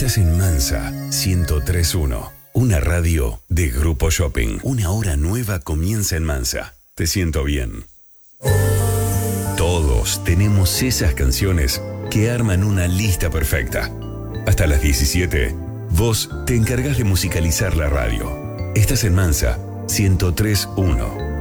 Estás en Mansa 103.1, una radio de Grupo Shopping. Una hora nueva comienza en Mansa. Te siento bien. Todos tenemos esas canciones que arman una lista perfecta. Hasta las 17, vos te encargas de musicalizar la radio. Estás en Mansa 103.1.